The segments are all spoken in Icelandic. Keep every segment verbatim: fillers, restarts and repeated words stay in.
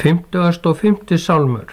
Fimmtugasti og fimmti sálmur.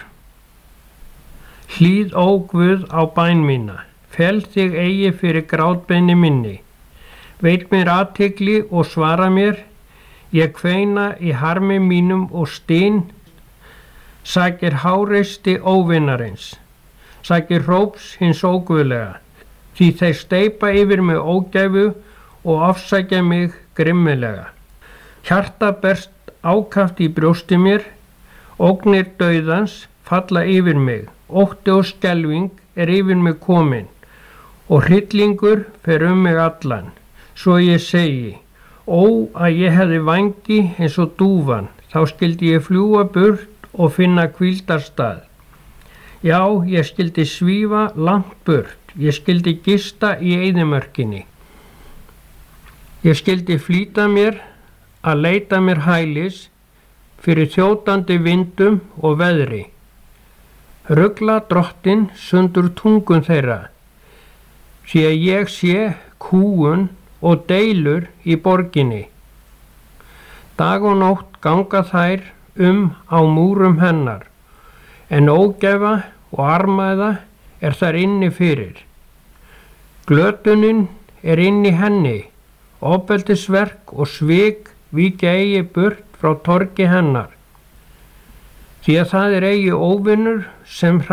Hlýð ó Guð á bæn mína, fel þig eigi fyrir grátbeiðni minni. Veit mér athygli og svara mér, ég kveina í harmi mínum og styn, sakir háreysti óvinarins, sakir hróps hins óguðlega, því þeir steypa yfir mig ógæfu og ofsækja mig grimmilega. Hjarta berst ákaft í brjósti mér, ógnir dauðans falla yfir mig, ótti og skelfing er yfir mig komin og hryllingur fer um mig allan, svo ég segi, ó að ég hefði vængi eins og dúfan, þá skyldi ég fljúga burt og finna hvíldarstað. Já, ég skyldi svífa langt burt, ég skyldi gista í eyðimörkinni. Ég skyldi flýta mér að leita mér hælis fyrir þjótandi vindum og veðri. Rugla drottin sundur tungun þeirra, því að ég sé kúgun og deilur í borginni. Dag og nótt ganga þær um á múrum hennar, en ógæfa og armæða er þar inni fyrir. Glötunin er inni henni, ofbeldisverk og svik víkja eigi burt frá torgi hennar. Því að það er eigi óvinnur sem